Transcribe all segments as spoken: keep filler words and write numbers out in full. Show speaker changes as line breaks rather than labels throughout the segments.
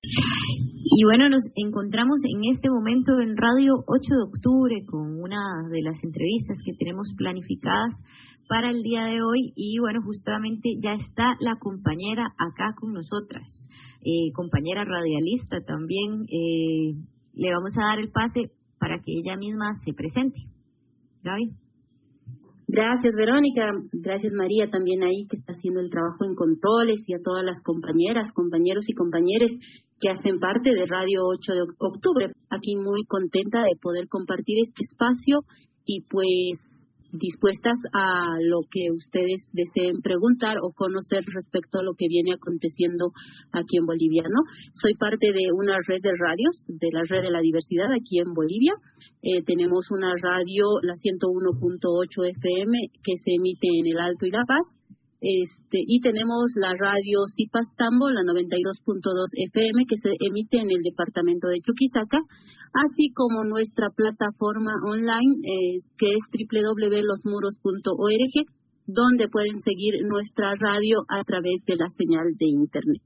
Y bueno, nos encontramos en este momento en Radio ocho de octubre con una de las entrevistas que tenemos planificadas para el día de hoy y bueno, justamente ya está la compañera acá con nosotras, eh, compañera radialista también. Eh, le vamos a dar el pase para que ella misma se presente. Gaby.
Gracias, Verónica. Gracias, María, también ahí que está haciendo el trabajo en controles, y a todas las compañeras, compañeros y compañeras que hacen parte de Radio ocho de octubre. Aquí muy contenta de poder compartir este espacio y pues dispuestas a lo que ustedes deseen preguntar o conocer respecto a lo que viene aconteciendo aquí en Bolivia, ¿no? Soy parte de una red de radios, de la Red de la Diversidad aquí en Bolivia. Eh, tenemos una radio, la ciento uno punto ocho F M, que se emite en el Alto y La Paz. Este, y tenemos la radio Zipas Tambo, la noventa y dos punto dos F M, que se emite en el departamento de Chuquisaca, así como nuestra plataforma online, eh, que es doble u doble u doble u punto los muros punto org, donde pueden seguir nuestra radio a través de la señal de Internet.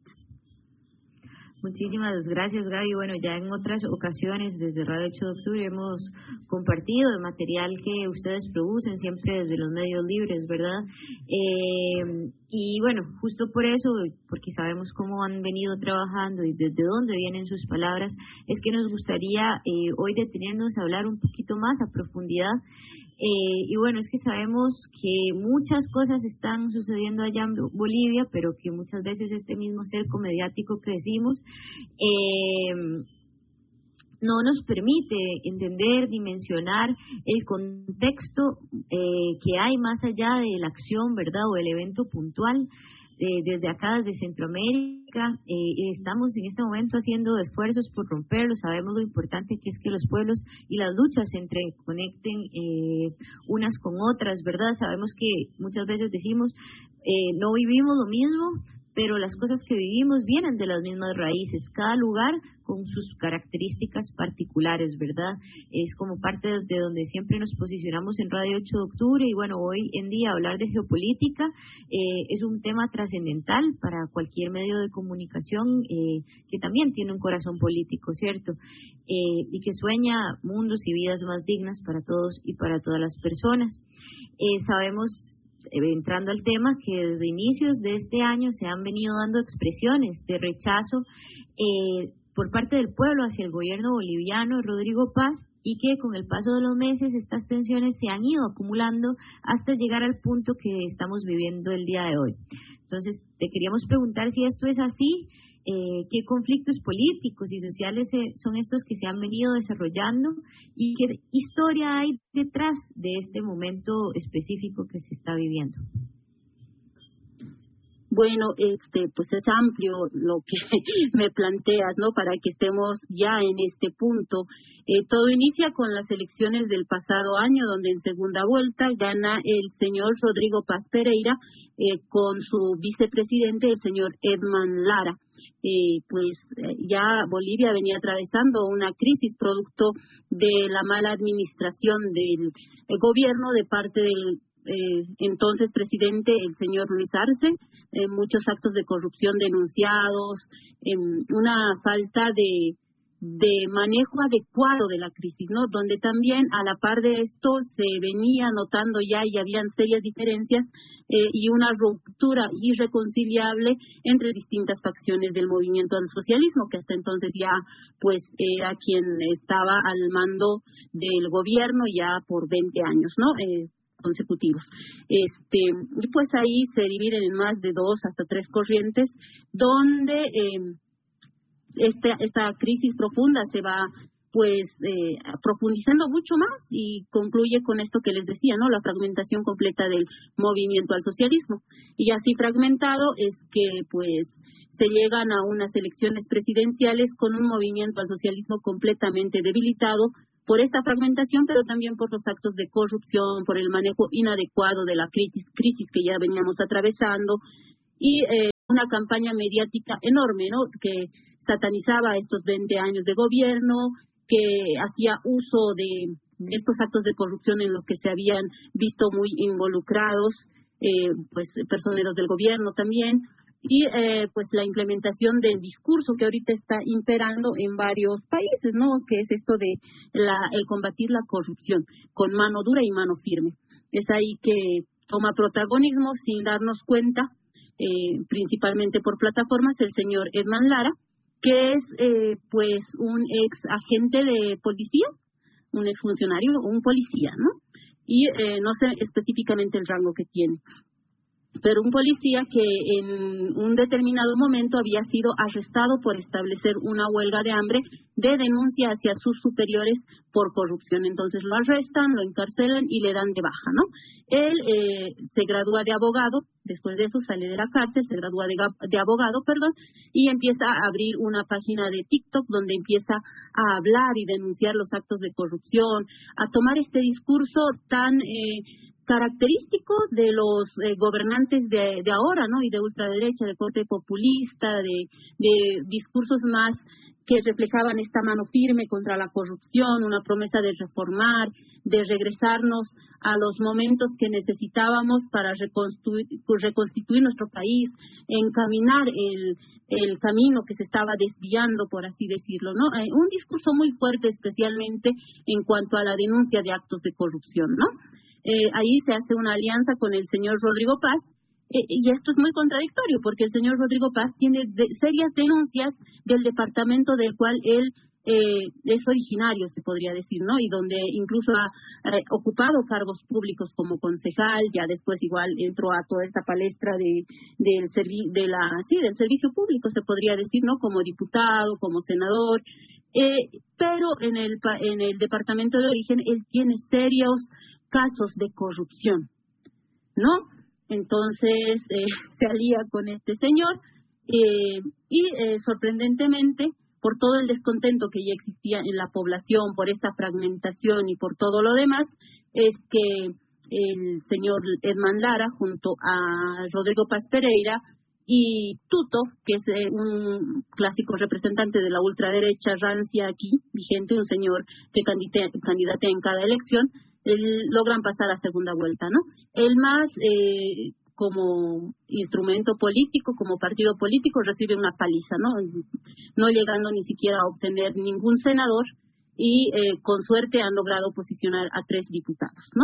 Muchísimas gracias, Gaby. Bueno, ya en otras ocasiones desde Radio ocho de octubre hemos compartido el material que ustedes producen, siempre desde los medios libres, ¿verdad? Eh, y bueno, justo por eso, porque sabemos cómo han venido trabajando y desde dónde vienen sus palabras, es que nos gustaría eh, hoy detenernos a hablar un poquito más a profundidad. Eh, y bueno, es que sabemos que muchas cosas están sucediendo allá en Bolivia, pero que muchas veces este mismo cerco mediático que decimos eh, no nos permite entender, dimensionar el contexto eh, que hay más allá de la acción, ¿verdad?, o el evento puntual. Eh, desde acá, desde Centroamérica, eh, estamos en este momento haciendo esfuerzos por romperlo. Sabemos lo importante que es que los pueblos y las luchas se entreconecten eh, unas con otras, ¿verdad? Sabemos que muchas veces decimos, eh, no vivimos lo mismo, pero las cosas que vivimos vienen de las mismas raíces, cada lugar con sus características particulares, ¿verdad? Es como parte de donde siempre nos posicionamos en Radio ocho de octubre y bueno, hoy en día hablar de geopolítica eh, es un tema trascendental para cualquier medio de comunicación eh, que también tiene un corazón político, ¿cierto? Eh, y que sueña mundos y vidas más dignas para todos y para todas las personas. Eh, sabemos, entrando al tema, que desde inicios de este año se han venido dando expresiones de rechazo eh, por parte del pueblo hacia el gobierno boliviano de Rodrigo Paz y que con el paso de los meses estas tensiones se han ido acumulando hasta llegar al punto que estamos viviendo el día de hoy. Entonces, te queríamos preguntar si esto es así, eh, qué conflictos políticos y sociales eh, son estos que se han venido desarrollando y qué historia hay detrás de este momento específico que se está viviendo.
Bueno, este, pues es amplio lo que me planteas, ¿no? Para que estemos ya en este punto. Eh, todo inicia con las elecciones del pasado año, donde en segunda vuelta gana el señor Rodrigo Paz Pereira eh, con su vicepresidente, el señor Edman Lara. Eh, pues eh, ya Bolivia venía atravesando una crisis producto de la mala administración del eh, gobierno de parte del Eh, entonces presidente, el señor Luis Arce, eh, muchos actos de corrupción denunciados, eh, una falta de, de manejo adecuado de la crisis, ¿no? Donde también a la par de esto se venía notando ya y habían serias diferencias eh, y una ruptura irreconciliable entre distintas facciones del movimiento al socialismo, que hasta entonces ya pues era quien estaba al mando del gobierno ya por veinte años, ¿no? Eh, consecutivos. Este, y pues ahí se dividen en más de dos hasta tres corrientes, donde eh, esta, esta crisis profunda se va pues eh, profundizando mucho más y concluye con esto que les decía, ¿no? La fragmentación completa del movimiento al socialismo. Y así fragmentado es que pues se llegan a unas elecciones presidenciales con un movimiento al socialismo completamente debilitado por esta fragmentación, pero también por los actos de corrupción, por el manejo inadecuado de la crisis, crisis que ya veníamos atravesando, y eh, una campaña mediática enorme, ¿no? Que satanizaba estos veinte años de gobierno, que hacía uso de, de estos actos de corrupción en los que se habían visto muy involucrados, eh, pues personeros del gobierno también, y eh, pues la implementación del discurso que ahorita está imperando en varios países, ¿no? Que es esto de la, el combatir la corrupción con mano dura y mano firme. Es ahí que toma protagonismo sin darnos cuenta, eh, principalmente por plataformas, el señor Edman Lara, que es eh, pues un ex agente de policía, un ex funcionario, un policía, ¿no? Y eh, no sé específicamente el rango que tiene, pero un policía que en un determinado momento había sido arrestado por establecer una huelga de hambre de denuncia hacia sus superiores por corrupción. Entonces lo arrestan, lo encarcelan y le dan de baja, ¿no? Él eh, se gradúa de abogado, después de eso sale de la cárcel, se gradúa de, de abogado, perdón, y empieza a abrir una página de TikTok donde empieza a hablar y denunciar los actos de corrupción, a tomar este discurso tan eh, característico de los eh, gobernantes de, de ahora, ¿no? Y de ultraderecha, de corte populista, de, de discursos más que reflejaban esta mano firme contra la corrupción, una promesa de reformar, de regresarnos a los momentos que necesitábamos para reconstruir, reconstituir nuestro país, encaminar el, el camino que se estaba desviando, por así decirlo, ¿no? Eh, un discurso muy fuerte, especialmente en cuanto a la denuncia de actos de corrupción, ¿no? Eh, ahí se hace una alianza con el señor Rodrigo Paz, eh, y esto es muy contradictorio porque el señor Rodrigo Paz tiene de, serias denuncias del departamento del cual él eh, es originario, se podría decir, ¿no? Y donde incluso ha eh, ocupado cargos públicos como concejal, ya después igual entró a toda esta palestra de del servi de la sí del servicio público, se podría decir, ¿no? Como diputado, como senador, eh, pero en el en el departamento de origen él tiene serios casos de corrupción, ¿no? Entonces eh, se alía con este señor eh, y eh, sorprendentemente, por todo el descontento que ya existía en la población, por esta fragmentación y por todo lo demás, es que el señor Edman Lara, junto a Rodrigo Paz Pereira y Tuto, que es eh, un clásico representante de la ultraderecha rancia aquí, vigente, un señor que candidatea en cada elección, El, logran pasar a segunda vuelta, ¿no? El MAS, eh, como instrumento político, como partido político, recibe una paliza, ¿no? No llegando ni siquiera a obtener ningún senador y eh, con suerte han logrado posicionar a tres diputados, ¿no?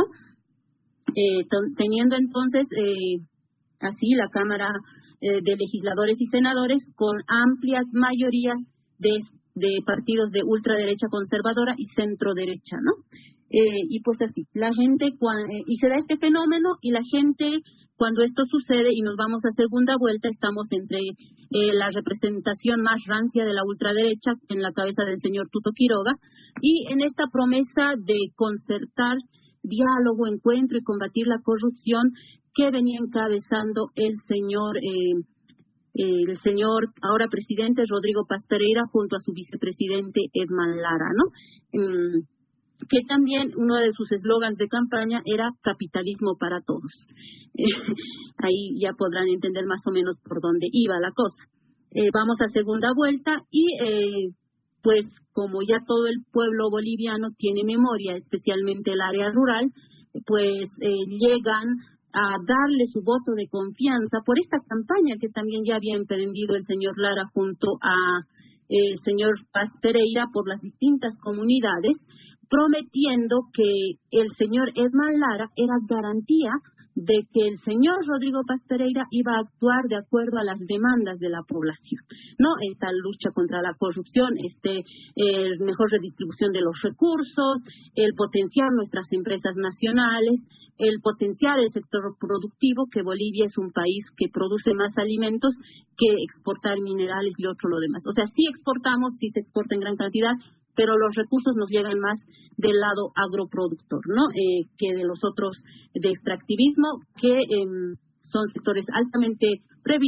Eh, teniendo entonces eh, así la Cámara eh, de Legisladores y Senadores con amplias mayorías de, de partidos de ultraderecha conservadora y centro derecha, ¿no? Eh, y pues así, la gente, cuando, eh, y se da este fenómeno y la gente, cuando esto sucede y nos vamos a segunda vuelta, estamos entre eh, la representación más rancia de la ultraderecha en la cabeza del señor Tuto Quiroga y en esta promesa de concertar diálogo, encuentro y combatir la corrupción que venía encabezando el señor eh, el señor ahora presidente Rodrigo Paz Pereira junto a su vicepresidente Edman Lara, ¿no? Um, que también uno de sus eslogans de campaña era capitalismo para todos. Eh, ahí ya podrán entender más o menos por dónde iba la cosa. Eh, vamos a segunda vuelta y eh, pues como ya todo el pueblo boliviano tiene memoria, especialmente el área rural, pues eh, llegan a darle su voto de confianza por esta campaña que también ya había emprendido el señor Lara junto a el señor Paz Pereira por las distintas comunidades, prometiendo que el señor Edman Lara era garantía de que el señor Rodrigo Paz Pereira iba a actuar de acuerdo a las demandas de la población, ¿no? Esta lucha contra la corrupción, este eh, mejor redistribución de los recursos, el potenciar nuestras empresas nacionales, el potenciar el sector productivo, que Bolivia es un país que produce más alimentos que exportar minerales y otro lo demás. O sea, sí exportamos, sí se exporta en gran cantidad, pero los recursos nos llegan más del lado agroproductor, ¿no? Eh, que de los otros de extractivismo, que eh, son sectores altamente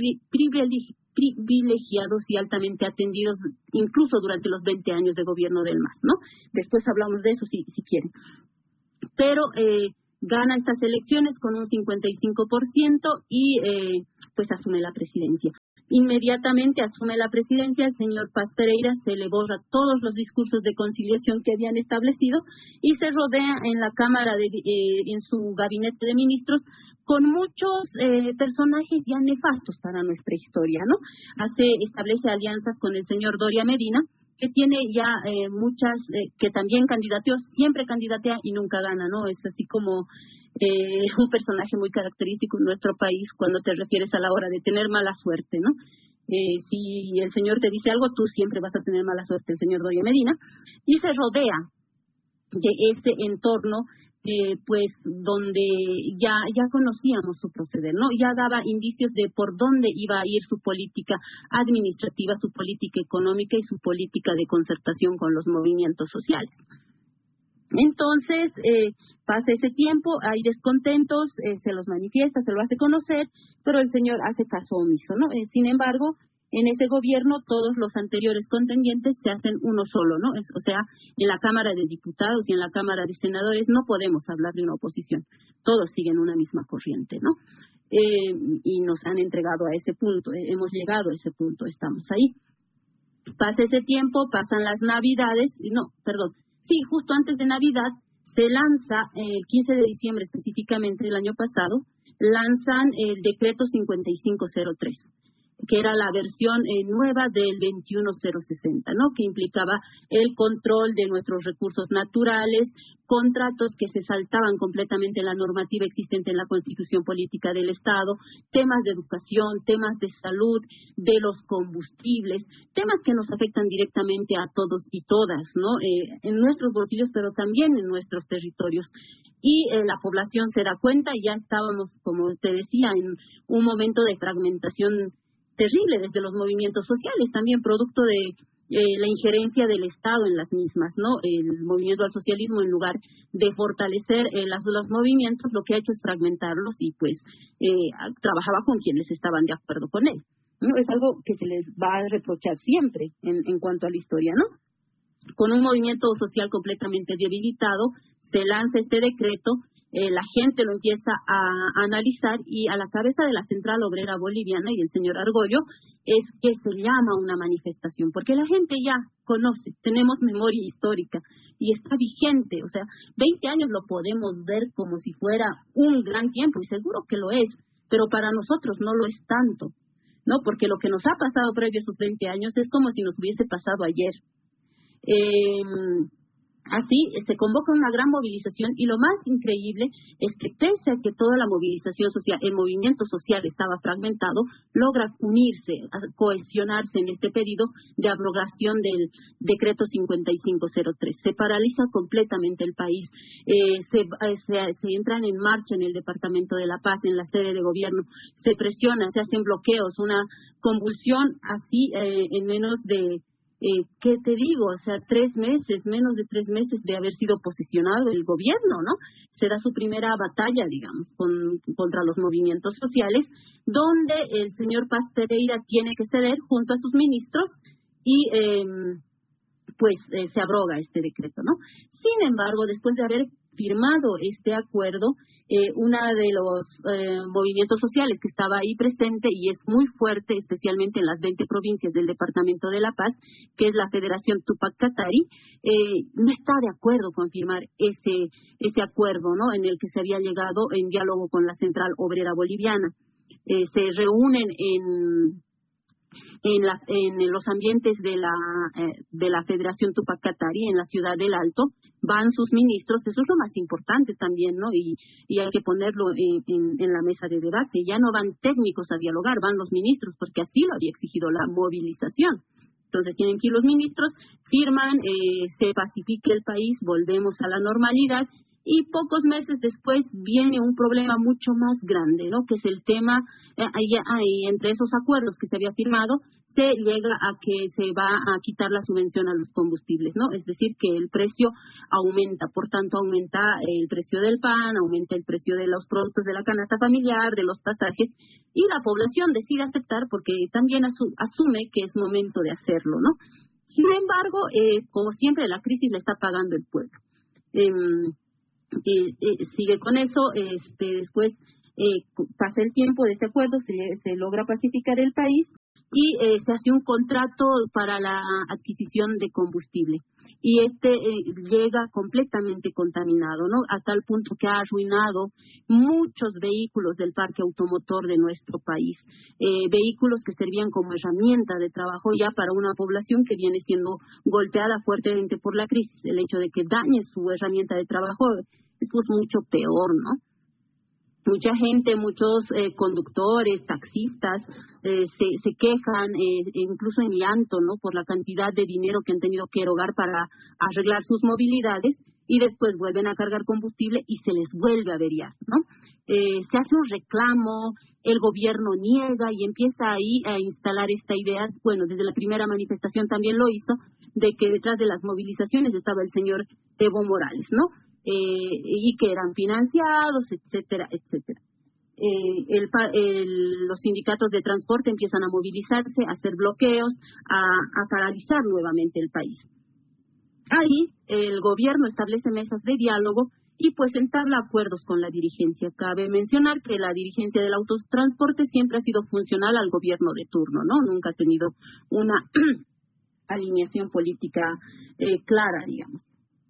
privilegiados y altamente atendidos, incluso durante los veinte años de gobierno del M A S, ¿no? Después hablamos de eso si, si quieren. Pero eh, gana estas elecciones con un cincuenta y cinco por ciento y eh, pues asume la presidencia. Inmediatamente asume la presidencia el señor Paz Pereira, se le borra todos los discursos de conciliación que habían establecido y se rodea en la Cámara, de, eh, en su gabinete de ministros, con muchos eh, personajes ya nefastos para nuestra historia, ¿no? Hace, establece alianzas con el señor Doria Medina, que tiene ya eh, muchas, eh, que también candidateó, siempre candidatea y nunca gana, ¿no? Es así como eh, un personaje muy característico en nuestro país cuando te refieres a la hora de tener mala suerte, ¿no? Eh, si el señor te dice algo, tú siempre vas a tener mala suerte, el señor Doria Medina, y se rodea de ese entorno Eh, pues donde ya ya conocíamos su proceder, ¿no? Ya daba indicios de por dónde iba a ir su política administrativa, su política económica y su política de concertación con los movimientos sociales. Entonces, eh, pasa ese tiempo, hay descontentos, eh, se los manifiesta, se lo hace conocer, pero el señor hace caso omiso, ¿no? Eh, sin embargo, en ese gobierno todos los anteriores contendientes se hacen uno solo, ¿no? Es, o sea, en la Cámara de Diputados y en la Cámara de Senadores no podemos hablar de una oposición, todos siguen una misma corriente, ¿no? Eh, y nos han entregado a ese punto, eh, hemos llegado a ese punto, estamos ahí. Pasa ese tiempo, pasan las Navidades, no, perdón, sí, justo antes de Navidad se lanza, eh, el quince de diciembre específicamente del año pasado, lanzan el decreto cincuenta y cinco cero tres. Que era la versión eh, nueva del veintiuno cero sesenta, ¿no? Que implicaba el control de nuestros recursos naturales, contratos que se saltaban completamente la normativa existente en la Constitución Política del Estado, temas de educación, temas de salud, de los combustibles, temas que nos afectan directamente a todos y todas, ¿no? Eh, en nuestros bolsillos, pero también en nuestros territorios. Y eh, la población se da cuenta y ya estábamos, como te decía, en un momento de fragmentación terrible desde los movimientos sociales, también producto de eh, la injerencia del Estado en las mismas, ¿no? El movimiento al socialismo, en lugar de fortalecer eh, las, los movimientos, lo que ha hecho es fragmentarlos y pues eh, trabajaba con quienes estaban de acuerdo con él, ¿no? Es algo que se les va a reprochar siempre en, en cuanto a la historia, ¿no? Con un movimiento social completamente debilitado, se lanza este decreto. Eh, la gente lo empieza a, a analizar y a la cabeza de la Central Obrera Boliviana y el señor Argollo es que se llama una manifestación, porque la gente ya conoce, tenemos memoria histórica y está vigente, o sea, veinte años lo podemos ver como si fuera un gran tiempo y seguro que lo es, pero para nosotros no lo es tanto, ¿no? Porque lo que nos ha pasado previo a esos veinte años es como si nos hubiese pasado ayer. Eh, Así, se convoca una gran movilización y lo más increíble es que pese a que toda la movilización social, el movimiento social estaba fragmentado, logra unirse, cohesionarse en este pedido de abrogación del decreto cincuenta y cinco cero tres. Se paraliza completamente el país, eh, se, se, se entran en marcha en el Departamento de La Paz, en la sede de gobierno, se presiona, se hacen bloqueos, una convulsión así eh, en menos de... Eh, ¿Qué te digo? O sea, tres meses, menos de tres meses de haber sido posicionado el gobierno, ¿no? Se da su primera batalla, digamos, con, contra los movimientos sociales, donde el señor Paz Pereira tiene que ceder junto a sus ministros y eh, pues eh, se abroga este decreto, ¿no? Sin embargo, después de haber firmado este acuerdo, eh, una de los eh, movimientos sociales que estaba ahí presente y es muy fuerte, especialmente en las veinte provincias del Departamento de La Paz, que es la Federación Tupac Katari, eh, no está de acuerdo con firmar ese ese acuerdo, ¿no? En el que se había llegado en diálogo con la Central Obrera Boliviana. Eh, se reúnen en En, la, en los ambientes de la eh, de la Federación Tupac Katari en la ciudad del Alto, van sus ministros, eso es lo más importante también, ¿no? Y, y hay que ponerlo en, en, en la mesa de debate, ya no van técnicos a dialogar, van los ministros, porque así lo había exigido la movilización. Entonces tienen que ir los ministros, firman, eh, se pacifica el país, volvemos a la normalidad. Y pocos meses después viene un problema mucho más grande, ¿no? Que es el tema, eh, ahí, ahí, entre esos acuerdos que se había firmado, se llega a que se va a quitar la subvención a los combustibles, ¿no? Es decir, que el precio aumenta, por tanto aumenta el precio del pan, aumenta el precio de los productos de la canasta familiar, de los pasajes, y la población decide aceptar porque también asu- asume que es momento de hacerlo, ¿no? Sin embargo, eh, como siempre, la crisis la está pagando el pueblo. Eh, Eh, eh, sigue con eso, este, después eh, pasa el tiempo de este acuerdo, se, se logra pacificar el país y eh, se hace un contrato para la adquisición de combustible. Y este eh, llega completamente contaminado, ¿no? A tal punto que ha arruinado muchos vehículos del parque automotor de nuestro país. Eh, vehículos que servían como herramienta de trabajo ya para una población que viene siendo golpeada fuertemente por la crisis. El hecho de que dañe su herramienta de trabajo es pues mucho peor, ¿no? Mucha gente, muchos eh, conductores, taxistas, eh, se, se quejan, eh, incluso en llanto, ¿no? Por la cantidad de dinero que han tenido que erogar para arreglar sus movilidades y después vuelven a cargar combustible y se les vuelve a averiar, ¿no? Eh, se hace un reclamo, el gobierno niega y empieza ahí a instalar esta idea, bueno, desde la primera manifestación también lo hizo, de que detrás de las movilizaciones estaba el señor Evo Morales, ¿no? Eh, y que eran financiados, etcétera, etcétera. Eh, el, el, los sindicatos de transporte empiezan a movilizarse, a hacer bloqueos, a, a paralizar nuevamente el país. Ahí el gobierno establece mesas de diálogo y pues entabla acuerdos con la dirigencia. Cabe mencionar que la dirigencia del autotransporte siempre ha sido funcional al gobierno de turno, ¿no? Nunca ha tenido una alineación política eh, clara, digamos.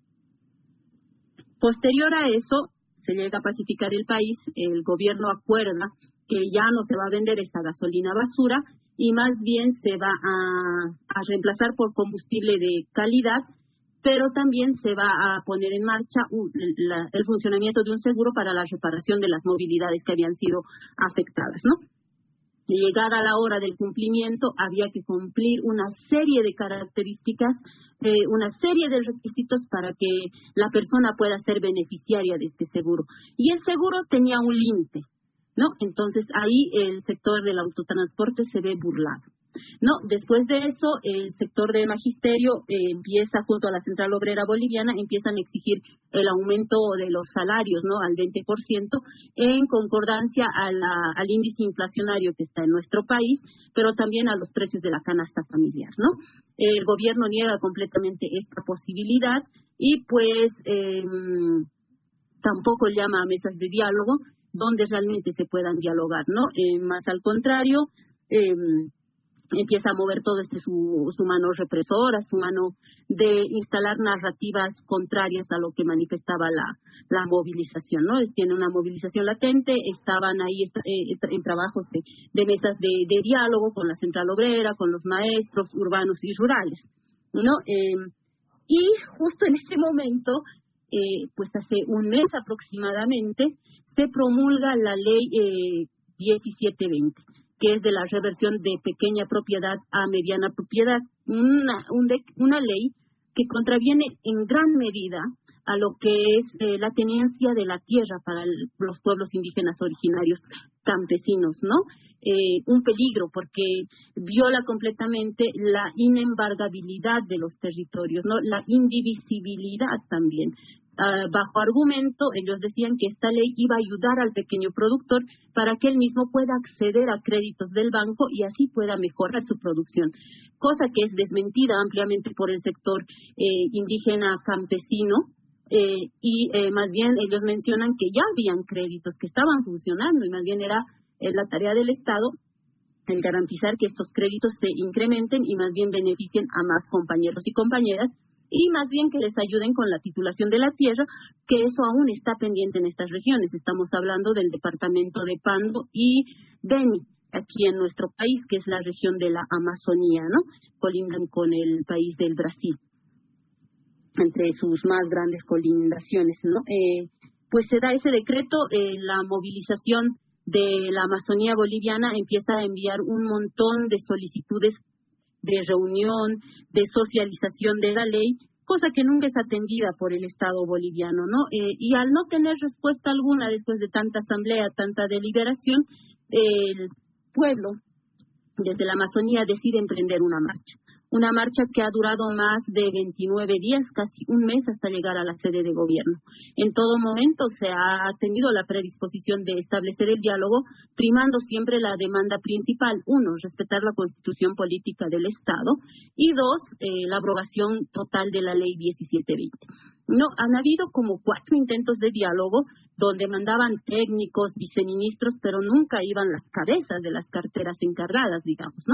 Posterior a eso, se llega a pacificar el país, el gobierno acuerda que ya no se va a vender esta gasolina basura y más bien se va a, a reemplazar por combustible de calidad, pero también se va a poner en marcha un, la, el funcionamiento de un seguro para la reparación de las movilidades que habían sido afectadas, ¿no? Llegada la hora del cumplimiento, había que cumplir una serie de características, eh, una serie de requisitos para que la persona pueda ser beneficiaria de este seguro. Y el seguro tenía un límite, ¿no? Entonces ahí el sector del autotransporte se ve burlado. No, después de eso, el sector del magisterio eh, empieza, junto a la Central Obrera Boliviana, empiezan a exigir el aumento de los salarios, ¿no? Al veinte por ciento, en concordancia a la, al índice inflacionario que está en nuestro país, pero también a los precios de la canasta familiar, ¿no? El gobierno niega completamente esta posibilidad y pues eh, tampoco llama a mesas de diálogo donde realmente se puedan dialogar, ¿no? Eh, más al contrario, eh, empieza a mover todo este su, su mano represora, su mano de instalar narrativas contrarias a lo que manifestaba la, la movilización, ¿no? Tiene una movilización latente, estaban ahí eh, en trabajos de, de mesas de, de diálogo con la Central Obrera, con los maestros urbanos y rurales, ¿no? Eh, y justo en ese momento, eh, pues hace un mes aproximadamente, se promulga la ley eh, diecisiete veinte, que es de la reversión de pequeña propiedad a mediana propiedad, una, un de, una ley que contraviene en gran medida a lo que es eh, la tenencia de la tierra para el, los pueblos indígenas originarios campesinos, ¿no? Eh, un peligro porque viola completamente la inembargabilidad de los territorios, ¿no? La indivisibilidad también. Uh, bajo argumento, ellos decían que esta ley iba a ayudar al pequeño productor para que él mismo pueda acceder a créditos del banco y así pueda mejorar su producción, cosa que es desmentida ampliamente por el sector eh, indígena campesino, eh, y eh, más bien ellos mencionan que ya habían créditos que estaban funcionando y más bien era eh, la tarea del Estado el garantizar que estos créditos se incrementen y más bien beneficien a más compañeros y compañeras, y más bien que les ayuden con la titulación de la tierra, que eso aún está pendiente en estas regiones. Estamos hablando del departamento de Pando y Beni, aquí en nuestro país, que es la región de la Amazonía, ¿no? Colindan con el país del Brasil, entre sus más grandes colindaciones, ¿no? Eh, pues se da ese decreto, eh, la movilización de la Amazonía boliviana empieza a enviar un montón de solicitudes de reunión, de socialización de la ley, cosa que nunca es atendida por el Estado boliviano, ¿no? Eh, y al no tener respuesta alguna después de tanta asamblea, tanta deliberación, el pueblo desde la Amazonía decide emprender una marcha. Una marcha que ha durado más de veintinueve días, casi un mes, hasta llegar a la sede de gobierno. En todo momento se ha tenido la predisposición de establecer el diálogo, primando siempre la demanda principal. Uno, respetar la constitución política del Estado, y dos, eh, la abrogación total de la ley diecisiete veinte. No, han habido como cuatro intentos de diálogo donde mandaban técnicos, viceministros, pero nunca iban las cabezas de las carteras encargadas, digamos, ¿no?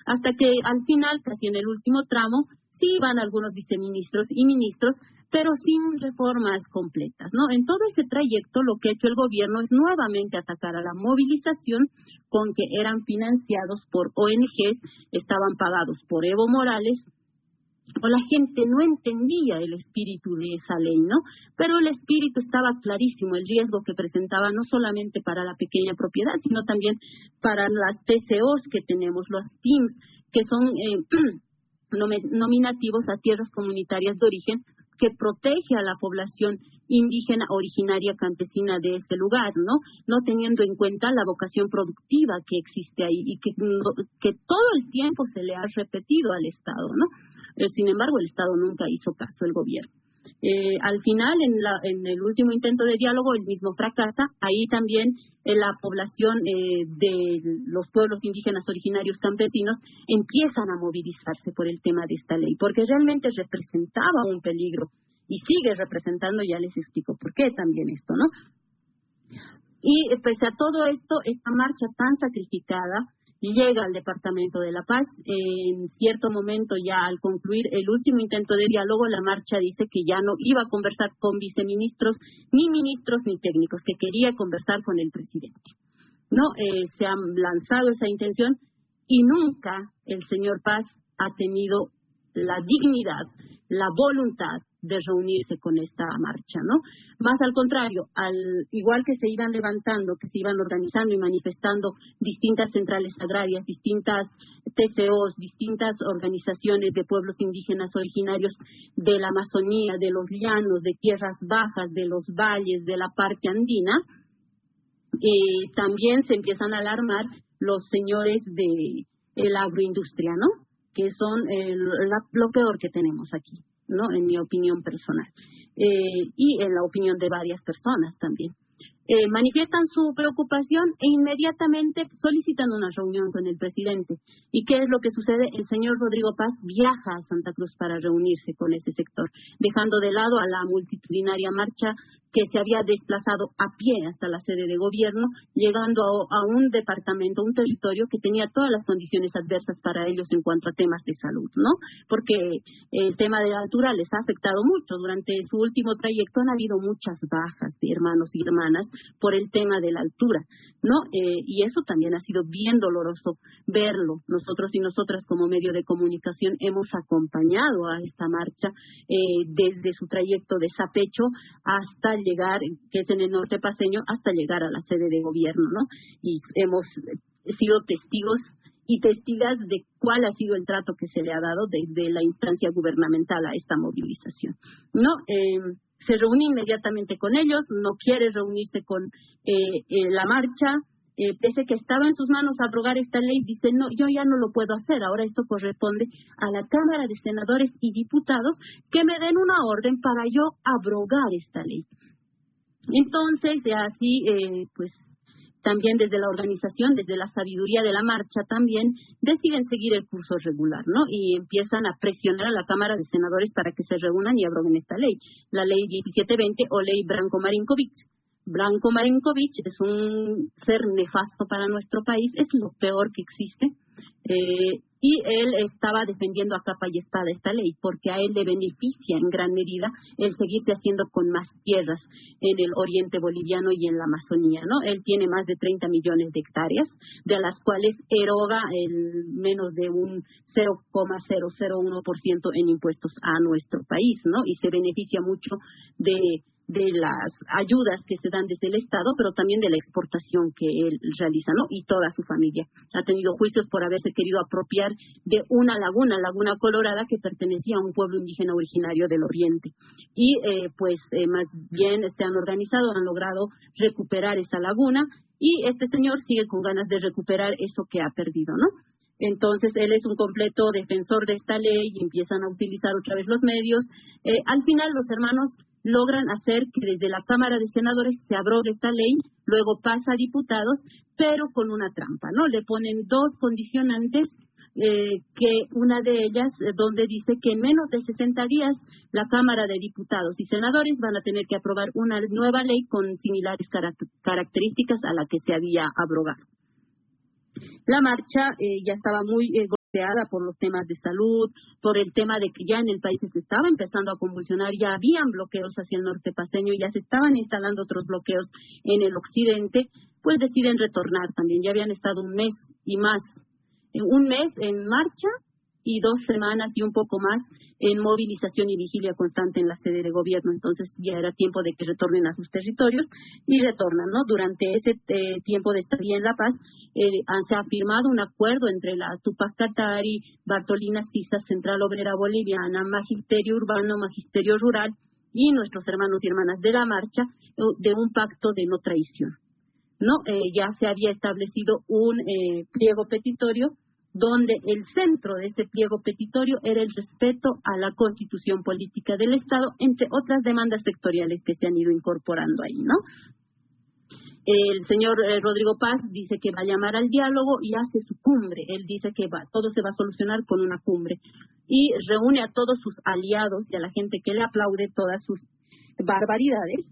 hasta que al final, casi en el último tramo, sí van algunos viceministros y ministros, pero sin reformas completas, ¿no? En todo ese trayecto, lo que ha hecho el gobierno es nuevamente atacar a la movilización con que eran financiados por O N Ges, estaban pagados por Evo Morales, o la gente no entendía el espíritu de esa ley, ¿no? Pero el espíritu estaba clarísimo, el riesgo que presentaba no solamente para la pequeña propiedad, sino también para las T C Os que tenemos, los T I Ms, que son eh, nominativos a tierras comunitarias de origen, que protege a la población indígena originaria campesina de ese lugar, ¿no? No teniendo en cuenta la vocación productiva que existe ahí y que, que todo el tiempo se le ha repetido al Estado, ¿no? Sin embargo, el Estado nunca hizo caso, el gobierno. Eh, al final, en, la, en el último intento de diálogo, el mismo fracasa. Ahí también eh, la población eh, de los pueblos indígenas originarios campesinos empiezan a movilizarse por el tema de esta ley, porque realmente representaba un peligro y sigue representando, ya les explico por qué también esto, ¿no? Y eh, pese a todo esto, esta marcha tan sacrificada llega al Departamento de La Paz. En cierto momento, ya al concluir el último intento de diálogo, la marcha dice que ya no iba a conversar con viceministros, ni ministros, ni técnicos, que quería conversar con el presidente. No, eh, se ha lanzado esa intención y nunca el señor Paz ha tenido la dignidad, la voluntad de reunirse con esta marcha, ¿no? Más al contrario, al igual que se iban levantando, que se iban organizando y manifestando distintas centrales agrarias, distintas T C Os, distintas organizaciones de pueblos indígenas originarios de la Amazonía, de los llanos, de tierras bajas, de los valles, de la parte andina, eh, también se empiezan a alarmar los señores de la agroindustria, ¿no? Que son el, la, lo peor que tenemos aquí, ¿no? En mi opinión personal. Eh, y en la opinión de varias personas también. Eh, manifiestan su preocupación e inmediatamente solicitan una reunión con el presidente. ¿Y qué es lo que sucede? El señor Rodrigo Paz viaja a Santa Cruz para reunirse con ese sector, dejando de lado a la multitudinaria marcha que se había desplazado a pie hasta la sede de gobierno, llegando a, a un departamento, un territorio que tenía todas las condiciones adversas para ellos en cuanto a temas de salud, ¿no? Porque el tema de la altura les ha afectado mucho. Durante su último trayecto han habido muchas bajas de hermanos y hermanas por el tema de la altura, ¿no? Eh, y eso también ha sido bien doloroso verlo. Nosotros y nosotras como medio de comunicación hemos acompañado a esta marcha eh, desde su trayecto de Sapecho hasta llegar, que es en el norte paceño, hasta llegar a la sede de gobierno, ¿no? Y hemos sido testigos y testigas de cuál ha sido el trato que se le ha dado desde la instancia gubernamental a esta movilización, ¿no? Eh, se reúne inmediatamente con ellos, no quiere reunirse con eh, eh, la marcha, eh, pese que estaba en sus manos abrogar esta ley, dice, no, yo ya no lo puedo hacer, ahora esto corresponde a la Cámara de Senadores y Diputados que me den una orden para yo abrogar esta ley. Entonces, así, eh, pues, también desde la organización, desde la sabiduría de la marcha también, deciden seguir el curso regular, ¿no? Y empiezan a presionar a la Cámara de Senadores para que se reúnan y abroguen esta ley, la ley diecisiete veinte o ley Branko Marinkovic. Branko Marinkovic es un ser nefasto para nuestro país, es lo peor que existe. Eh, y él estaba defendiendo a capa y espada esta ley, porque a él le beneficia en gran medida el seguirse haciendo con más tierras en el oriente boliviano y en la Amazonía, ¿no? Él tiene más de treinta millones de hectáreas, de las cuales eroga el menos de un cero coma cero cero uno por ciento en impuestos a nuestro país, ¿no? Y se beneficia mucho de de las ayudas que se dan desde el Estado, pero también de la exportación que él realiza, ¿no? Y toda su familia. Ha tenido juicios por haberse querido apropiar de una laguna, Laguna Colorada, que pertenecía a un pueblo indígena originario del Oriente. Y, eh, pues, eh, más bien se han organizado, han logrado recuperar esa laguna, y este señor sigue con ganas de recuperar eso que ha perdido, ¿no? Entonces, él es un completo defensor de esta ley y empiezan a utilizar otra vez los medios. Eh, al final, los hermanos logran hacer que desde la Cámara de Senadores se abrogue esta ley, luego pasa a diputados, pero con una trampa, ¿no? Le ponen dos condicionantes, eh, que una de ellas, eh, donde dice que en menos de sesenta días la Cámara de Diputados y Senadores van a tener que aprobar una nueva ley con similares caract- características a la que se había abrogado. La marcha eh, ya estaba muy eh, deseada por los temas de salud, por el tema de que ya en el país se estaba empezando a convulsionar, ya habían bloqueos hacia el norte paceño, ya se estaban instalando otros bloqueos en el occidente, pues deciden retornar también. Ya habían estado un mes y más, un mes en marcha y dos semanas y un poco más en movilización y vigilia constante en la sede de gobierno. Entonces ya era tiempo de que retornen a sus territorios y retornan, ¿no? Durante ese eh, tiempo de estadía en La Paz eh, se ha firmado un acuerdo entre la Tupac Katari, Bartolina Sisa, Central Obrera Boliviana, Magisterio Urbano, Magisterio Rural y nuestros hermanos y hermanas de la marcha de un pacto de no traición, ¿no? Eh, ya se había establecido un eh, pliego petitorio donde el centro de ese pliego petitorio era el respeto a la Constitución Política del Estado, entre otras demandas sectoriales que se han ido incorporando ahí, ¿no? El señor eh, Rodrigo Paz dice que va a llamar al diálogo y hace su cumbre. Él dice que va, todo se va a solucionar con una cumbre. Y reúne a todos sus aliados y a la gente que le aplaude todas sus barbaridades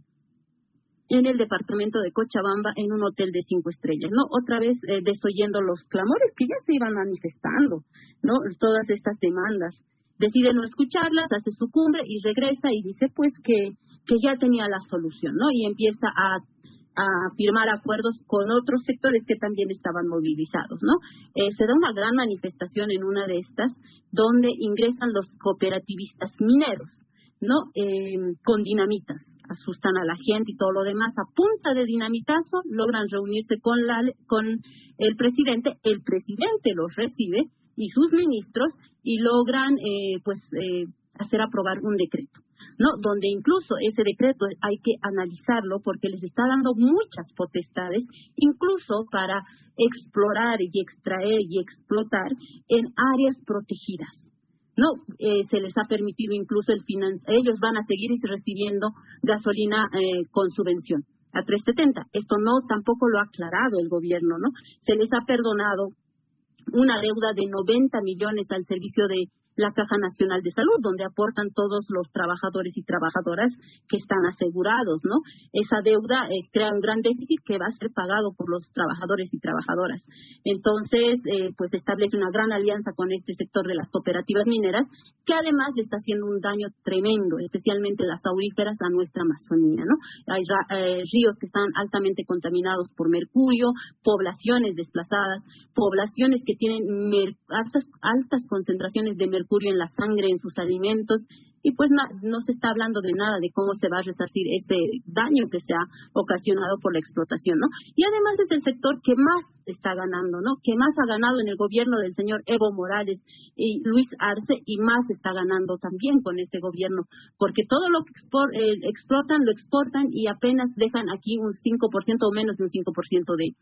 en el departamento de Cochabamba, en un hotel de cinco estrellas, ¿no? Otra vez eh, desoyendo los clamores que ya se iban manifestando, ¿no? Todas estas demandas. Decide no escucharlas, hace su cumbre y regresa y dice, pues, que, que ya tenía la solución, ¿no? Y empieza a, a firmar acuerdos con otros sectores que también estaban movilizados, ¿no? Eh, se da una gran manifestación en una de estas, donde ingresan los cooperativistas mineros, ¿no? Eh, con dinamitas. Asustan a la gente y todo lo demás. A punta de dinamitazo logran reunirse con, la, con el presidente. El presidente los recibe y sus ministros y logran eh, pues eh, hacer aprobar un decreto, ¿no? Donde incluso ese decreto hay que analizarlo porque les está dando muchas potestades, incluso para explorar y extraer y explotar en áreas protegidas. No, eh, se les ha permitido incluso el finan- ellos van a seguir recibiendo gasolina eh, con subvención a tres setenta. Esto no tampoco lo ha aclarado el gobierno, ¿no? Se les ha perdonado una deuda de noventa millones al servicio de la Caja Nacional de Salud, donde aportan todos los trabajadores y trabajadoras que están asegurados, ¿no? Esa deuda eh, crea un gran déficit que va a ser pagado por los trabajadores y trabajadoras. Entonces, eh, pues establece una gran alianza con este sector de las cooperativas mineras, que además le está haciendo un daño tremendo, especialmente las auríferas, a nuestra Amazonía, ¿no? Hay eh, ríos que están altamente contaminados por mercurio, poblaciones desplazadas, poblaciones que tienen altas, altas concentraciones de mercurio en la sangre, en sus alimentos, y pues no, no se está hablando de nada de cómo se va a resarcir ese daño que se ha ocasionado por la explotación, ¿no? Y además es el sector que más está ganando, ¿no? Que más ha ganado en el gobierno del señor Evo Morales y Luis Arce, y más está ganando también con este gobierno, porque todo lo que expor, eh, explotan, lo exportan y apenas dejan aquí un cinco por ciento o menos de un cinco por ciento de,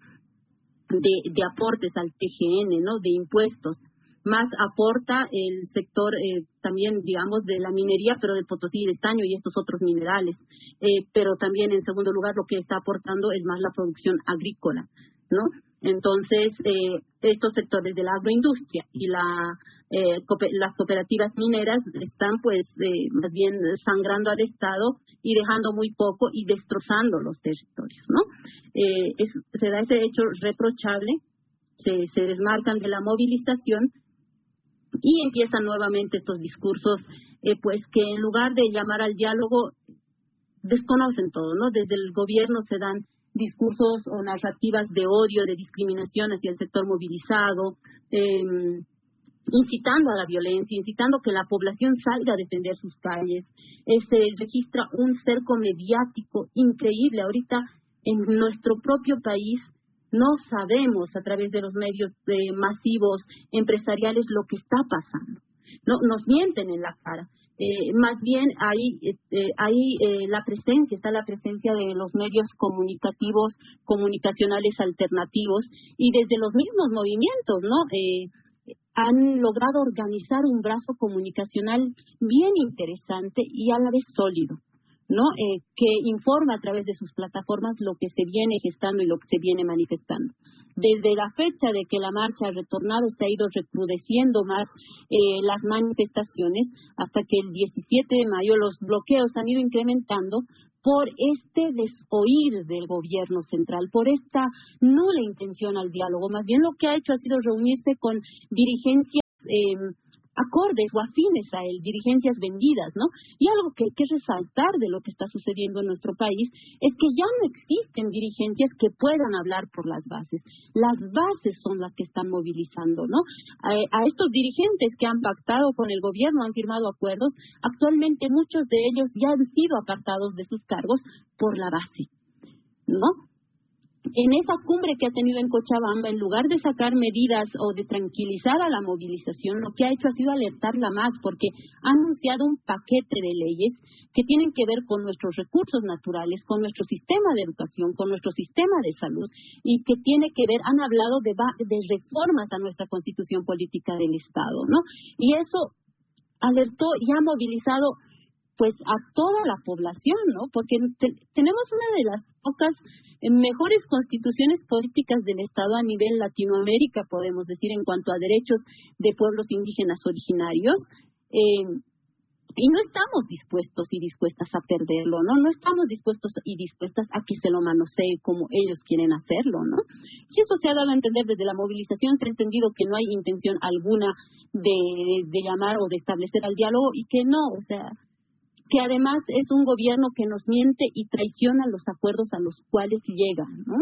de, de aportes al T G N, ¿no? De impuestos. Más aporta el sector eh, también, digamos, de la minería, pero del Potosí y de estaño y estos otros minerales. Eh, pero también, en segundo lugar, lo que está aportando es más la producción agrícola, ¿no? Entonces, eh, estos sectores de la agroindustria y la, eh, cooper- las cooperativas mineras están, pues, eh, más bien sangrando al Estado y dejando muy poco y destrozando los territorios, ¿no? Eh, es, se da ese hecho reprochable, se, se desmarcan de la movilización y empiezan nuevamente estos discursos, eh, pues que en lugar de llamar al diálogo, desconocen todo, ¿no? Desde el gobierno se dan discursos o narrativas de odio, de discriminación hacia el sector movilizado, eh, incitando a la violencia, incitando que la población salga a defender sus calles. Eh, se registra un cerco mediático increíble. Ahorita en nuestro propio país no sabemos a través de los medios eh, masivos empresariales lo que está pasando. No, nos mienten en la cara. Eh, más bien ahí, eh, ahí eh, la presencia, está la presencia de los medios comunicativos, comunicacionales alternativos y desde los mismos movimientos, ¿no? Eh, han logrado organizar un brazo comunicacional bien interesante y a la vez sólido, ¿no? Eh, que informa a través de sus plataformas lo que se viene gestando y lo que se viene manifestando. Desde la fecha de que la marcha ha retornado, se ha ido recrudeciendo más eh, las manifestaciones, hasta que el diecisiete de mayo los bloqueos han ido incrementando por este desoír del gobierno central, por esta nula intención al diálogo. Más bien lo que ha hecho ha sido reunirse con dirigencias eh, acordes o afines a él, dirigencias vendidas, ¿no? Y algo que hay que resaltar de lo que está sucediendo en nuestro país es que ya no existen dirigencias que puedan hablar por las bases. Las bases son las que están movilizando, ¿no? A, a estos dirigentes que han pactado con el gobierno, han firmado acuerdos, actualmente muchos de ellos ya han sido apartados de sus cargos por la base, ¿no? En esa cumbre que ha tenido en Cochabamba, en lugar de sacar medidas o de tranquilizar a la movilización, lo que ha hecho ha sido alertarla más, porque ha anunciado un paquete de leyes que tienen que ver con nuestros recursos naturales, con nuestro sistema de educación, con nuestro sistema de salud, y que tiene que ver, han hablado de, de reformas a nuestra constitución política del Estado, ¿no? Y eso alertó y ha movilizado pues a toda la población, ¿no? Porque te, tenemos una de las pocas eh, mejores constituciones políticas del Estado a nivel Latinoamérica, podemos decir, en cuanto a derechos de pueblos indígenas originarios, eh, y no estamos dispuestos y dispuestas a perderlo, ¿no? No estamos dispuestos y dispuestas a que se lo manosee como ellos quieren hacerlo, ¿no? Y eso se ha dado a entender desde la movilización, se ha entendido que no hay intención alguna de, de llamar o de establecer al diálogo y que no, o sea, que además es un gobierno que nos miente y traiciona los acuerdos a los cuales llega, ¿no?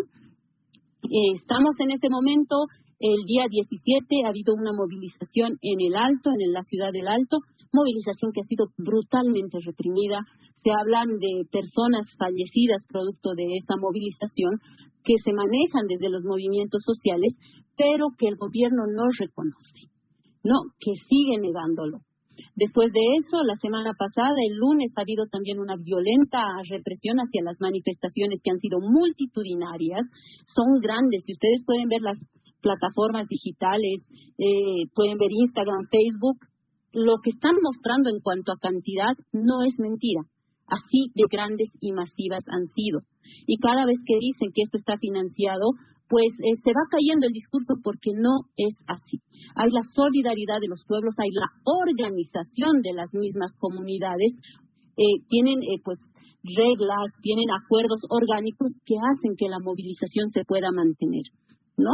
Eh, estamos en ese momento, el día diecisiete ha habido una movilización en el Alto, en la ciudad del Alto, movilización que ha sido brutalmente reprimida. Se hablan de personas fallecidas producto de esa movilización que se manejan desde los movimientos sociales, pero que el gobierno no reconoce, no, que sigue negándolo. Después de eso, la semana pasada, el lunes, ha habido también una violenta represión hacia las manifestaciones que han sido multitudinarias, son grandes. Si ustedes pueden ver las plataformas digitales, eh, pueden ver Instagram, Facebook, lo que están mostrando en cuanto a cantidad no es mentira. Así de grandes y masivas han sido. Y cada vez que dicen que esto está financiado, pues eh, se va cayendo el discurso porque no es así. Hay la solidaridad de los pueblos, hay la organización de las mismas comunidades, eh, tienen eh, pues reglas, tienen acuerdos orgánicos que hacen que la movilización se pueda mantener, ¿no?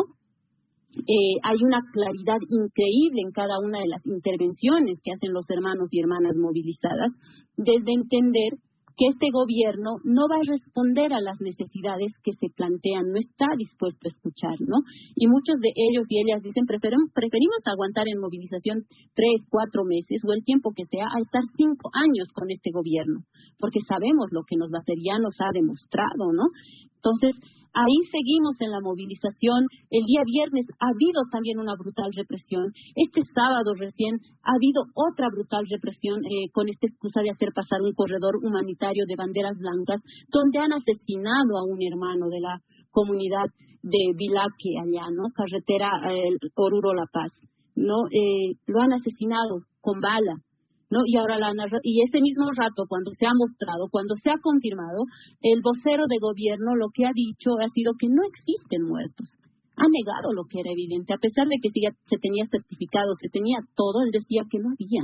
Eh, hay una claridad increíble en cada una de las intervenciones que hacen los hermanos y hermanas movilizadas, desde entender que este gobierno no va a responder a las necesidades que se plantean, no está dispuesto a escuchar, ¿no? Y muchos de ellos y ellas dicen, preferimos, preferimos aguantar en movilización tres, cuatro meses o el tiempo que sea a estar cinco años con este gobierno, porque sabemos lo que nos va a hacer, ya nos ha demostrado, ¿no? Entonces, ahí seguimos en la movilización. El día viernes ha habido también una brutal represión. Este sábado recién ha habido otra brutal represión eh, con esta excusa de hacer pasar un corredor humanitario de banderas blancas, donde han asesinado a un hermano de la comunidad de Vilaque allá, ¿no? Carretera eh, Oruro-La Paz, ¿no? Eh, lo han asesinado con bala, ¿no? Y ahora la y ese mismo rato, cuando se ha mostrado, cuando se ha confirmado, el vocero de gobierno lo que ha dicho ha sido que no existen muertos. Ha negado lo que era evidente, a pesar de que si ya se tenía certificado, se tenía todo, él decía que no había.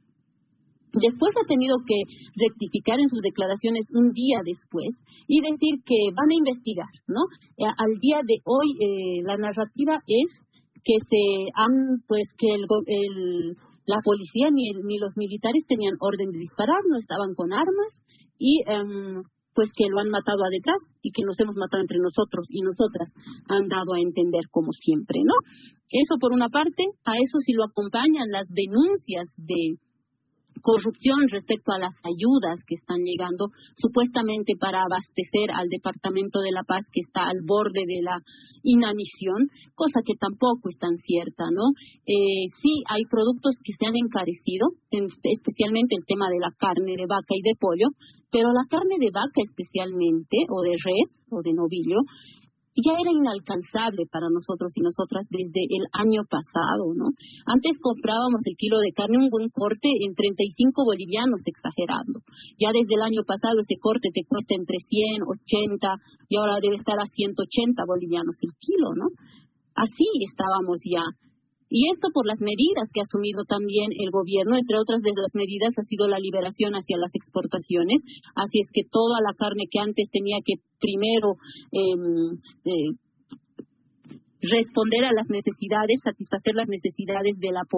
Después ha tenido que rectificar en sus declaraciones un día después y decir que van a investigar, ¿no? Eh, al día de hoy eh, la narrativa es que se han, pues, que el, el la policía ni, el, ni los militares tenían orden de disparar, no estaban con armas y um, pues que lo han matado a detrás y que nos hemos matado entre nosotros y nosotras, han dado a entender como siempre, ¿no? Eso por una parte, a eso sí lo acompañan las denuncias de corrupción respecto a las ayudas que están llegando supuestamente para abastecer al Departamento de La Paz, que está al borde de la inanición, cosa que tampoco es tan cierta, ¿no? Eh, sí, hay productos que se han encarecido, especialmente el tema de la carne de vaca y de pollo, pero la carne de vaca especialmente, o de res, o de novillo, ya era inalcanzable para nosotros y nosotras desde el año pasado, ¿no? Antes comprábamos el kilo de carne, un buen corte, en treinta y cinco bolivianos, exagerando. Ya desde el año pasado ese corte te cuesta entre cien, ochenta, y ahora debe estar a ciento ochenta bolivianos el kilo, ¿no? Así estábamos ya. Y esto por las medidas que ha asumido también el gobierno, entre otras de las medidas ha sido la liberación hacia las exportaciones, así es que toda la carne que antes tenía que primero eh, eh, responder a las necesidades, satisfacer las necesidades de la población,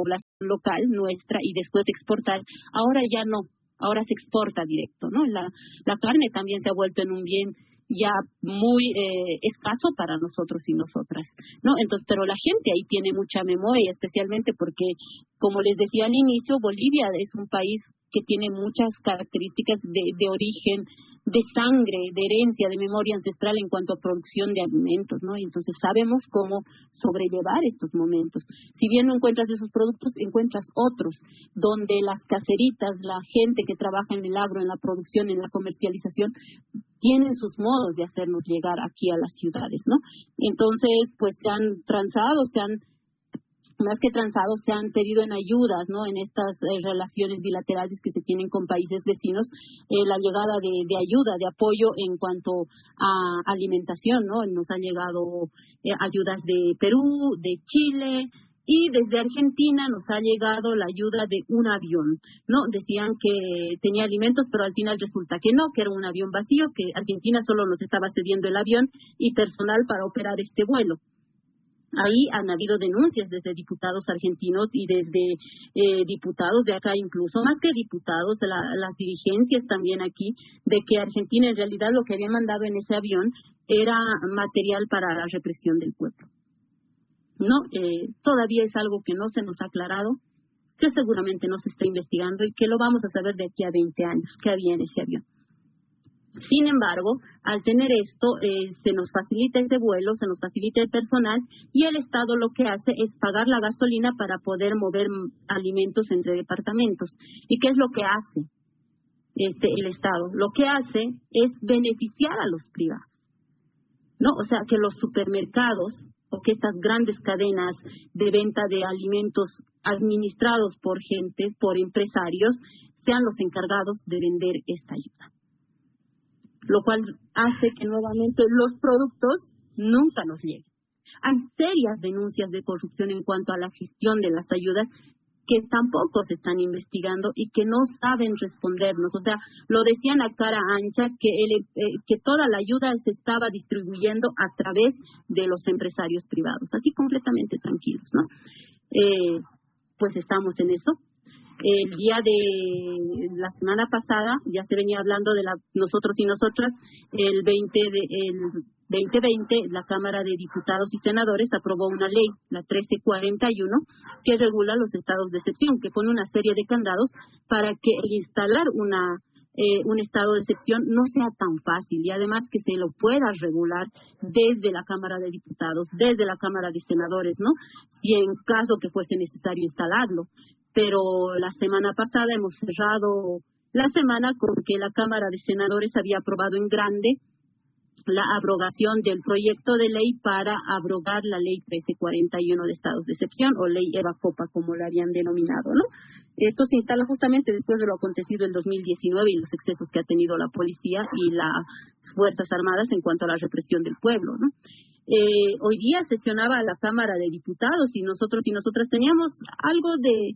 local nuestra y después exportar. Ahora ya no, ahora se exporta directo, ¿no? La, la carne también se ha vuelto en un bien ya muy eh, escaso para nosotros y nosotras, ¿no? Entonces, pero la gente ahí tiene mucha memoria, especialmente porque, como les decía al inicio, Bolivia es un país que tiene muchas características de, de origen, de sangre, de herencia, de memoria ancestral en cuanto a producción de alimentos, ¿no? Y entonces sabemos cómo sobrellevar estos momentos. Si bien no encuentras esos productos, encuentras otros, donde las caseritas, la gente que trabaja en el agro, en la producción, en la comercialización, tienen sus modos de hacernos llegar aquí a las ciudades, ¿no? Entonces, pues se han transado, se han más que transados, se han pedido en ayudas, ¿no? En estas eh, relaciones bilaterales que se tienen con países vecinos, eh, la llegada de, de ayuda, de apoyo en cuanto a alimentación, ¿no? Nos han llegado eh, ayudas de Perú, de Chile, y desde Argentina nos ha llegado la ayuda de un avión, ¿no? Decían que tenía alimentos, pero al final resulta que no, que era un avión vacío, que Argentina solo nos estaba cediendo el avión y personal para operar este vuelo. Ahí han habido denuncias desde diputados argentinos y desde eh, diputados de acá, incluso más que diputados, la, las dirigencias también aquí, de que Argentina en realidad lo que había mandado en ese avión era material para la represión del pueblo. No, eh, todavía es algo que no se nos ha aclarado, que seguramente no se está investigando y que lo vamos a saber de aquí a veinte años, que había en ese avión. Sin embargo, al tener esto, eh, se nos facilita ese vuelo, se nos facilita el personal y el Estado lo que hace es pagar la gasolina para poder mover alimentos entre departamentos. ¿Y qué es lo que hace este el Estado? Lo que hace es beneficiar a los privados, ¿no? O sea, que los supermercados o que estas grandes cadenas de venta de alimentos administrados por gente, por empresarios, sean los encargados de vender esta ayuda. Lo cual hace que nuevamente los productos nunca nos lleguen. Hay serias denuncias de corrupción en cuanto a la gestión de las ayudas que tampoco se están investigando y que no saben respondernos. O sea, lo decían a cara ancha que, el, eh, que toda la ayuda se estaba distribuyendo a través de los empresarios privados, así completamente tranquilos, ¿no? Eh, pues estamos en eso. El día de la semana pasada, ya se venía hablando de la, nosotros y nosotras, el veinte de, el veinte veinte, la Cámara de Diputados y Senadores aprobó una ley, la trece cuarenta y uno, que regula los estados de excepción, que pone una serie de candados para que instalar una eh, un estado de excepción no sea tan fácil y además que se lo pueda regular desde la Cámara de Diputados, desde la Cámara de Senadores, ¿no? Si en caso que fuese necesario instalarlo. Pero la semana pasada hemos cerrado la semana con que la Cámara de Senadores había aprobado en grande la abrogación del proyecto de ley para abrogar la ley trece cuarenta y uno de estados de excepción o ley Eva Copa, como la habían denominado, ¿no? Esto se instala justamente después de lo acontecido el dos mil diecinueve y los excesos que ha tenido la policía y las Fuerzas Armadas en cuanto a la represión del pueblo, ¿no? Eh, hoy día sesionaba la Cámara de Diputados y nosotros y nosotras teníamos algo de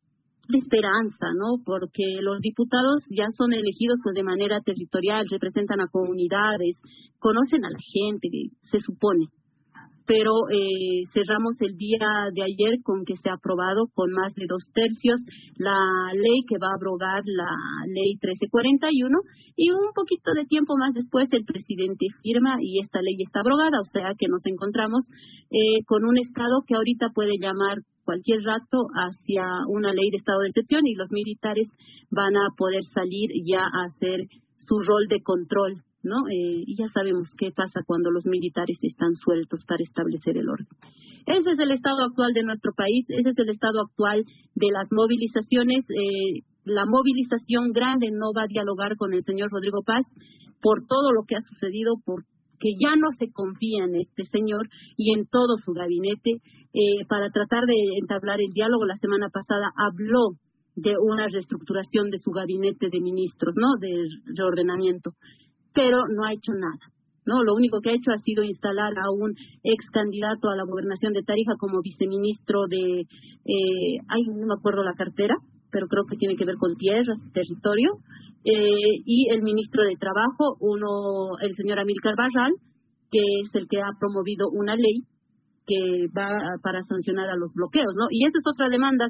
de esperanza, ¿no? Porque los diputados ya son elegidos pues de manera territorial, representan a comunidades, conocen a la gente, se supone. Pero eh, cerramos el día de ayer con que se ha aprobado con más de dos tercios la ley que va a abrogar la ley trece cuarenta y uno y un poquito de tiempo más después el presidente firma y esta ley está abrogada, o sea que nos encontramos eh, con un estado que ahorita puede llamar cualquier rato hacia una ley de estado de excepción y los militares van a poder salir ya a hacer su rol de control, ¿no? Eh, y ya sabemos qué pasa cuando los militares están sueltos para establecer el orden. Ese es el estado actual de nuestro país, ese es el estado actual de las movilizaciones. Eh, la movilización grande no va a dialogar con el señor Rodrigo Paz por todo lo que ha sucedido, por que ya no se confía en este señor y en todo su gabinete eh, para tratar de entablar el diálogo. La semana pasada habló de una reestructuración de su gabinete de ministros, ¿no? De reordenamiento, pero no ha hecho nada, ¿no? Lo único que ha hecho ha sido instalar a un ex candidato a la gobernación de Tarija como viceministro de, eh, ay, no me acuerdo la cartera, pero creo que tiene que ver con tierras, territorio, eh, y el ministro de Trabajo, uno, el señor Amílcar Barral, que es el que ha promovido una ley que va a, para sancionar a los bloqueos, ¿no? Y esa es otra demanda central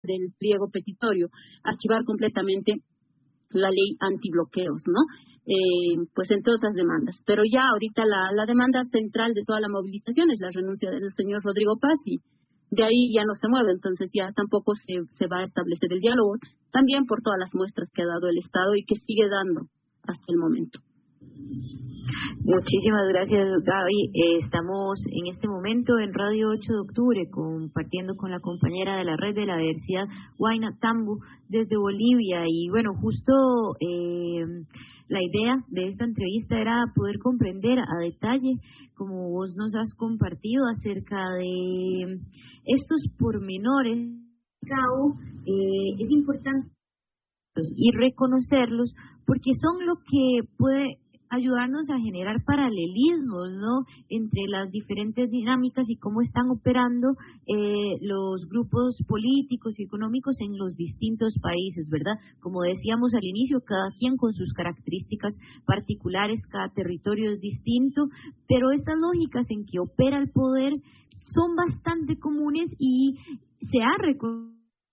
del pliego petitorio, archivar completamente la ley antibloqueos, ¿no? Eh, pues entre otras demandas. Pero ya ahorita la, la demanda central de toda la movilización es la renuncia del señor Rodrigo Paz y de ahí ya no se mueve, entonces ya tampoco se, se va a establecer el diálogo, también por todas las muestras que ha dado el Estado y que sigue dando hasta el momento.
Muchísimas gracias, Gaby. Eh, estamos en este momento en Radio ocho de octubre compartiendo con la compañera de la red de la diversidad, Huayna Tambo, desde Bolivia. Y bueno, justo eh, la idea de esta entrevista era poder comprender a detalle, como vos nos has compartido, acerca de estos pormenores. Eh, es importante y reconocerlos porque son lo que puede ayudarnos a generar paralelismos, ¿no?, entre las diferentes dinámicas y cómo están operando eh, los grupos políticos y económicos en los distintos países, ¿verdad? Como decíamos al inicio, cada quien con sus características particulares, cada territorio es distinto, pero estas lógicas en que opera el poder son bastante comunes y se ha reconocido,